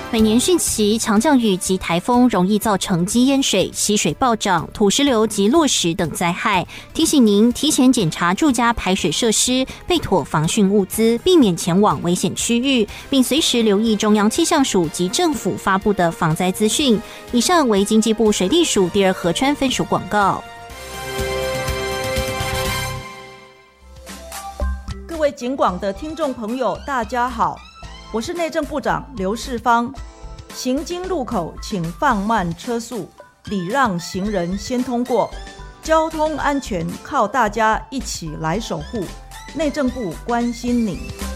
每年汛期强降雨及台风容易造成积淹水、溪水暴涨、土石流及落石等灾害，提醒您提前检查住家排水设施，备妥防汛物资，避免前往危险区域，并随时留意中央气象署及政府发布的防灾资讯。以上为经济部水利署第2河川分署广告。 各位警广的听众朋友，大家好，我是内政部长刘世芳。行经路口请放慢车速，礼让行人先通过。交通安全靠大家一起来守护。内政部关心你。